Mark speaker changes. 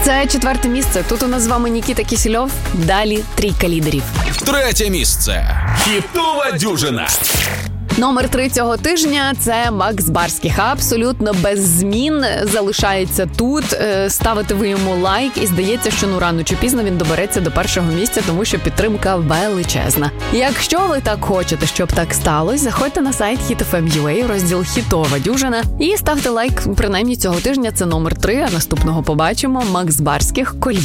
Speaker 1: Це 4-те місце. Тут у нас з вами Нікіта Кісельов. Далі трійка лідерів.
Speaker 2: 3-те місце. Хітова дюжина.
Speaker 1: Номер 3 цього тижня – це Макс Барських. Абсолютно без змін залишається тут. Ставите ви йому лайк і здається, що рано чи пізно він добереться до першого місця, тому що підтримка величезна. Якщо ви так хочете, щоб так сталося, заходьте на сайт HitFM.ua, розділ «Хітова дюжина» і ставте лайк. Принаймні цього тижня це номер 3, а наступного побачимо. Макс Барських, «Колія».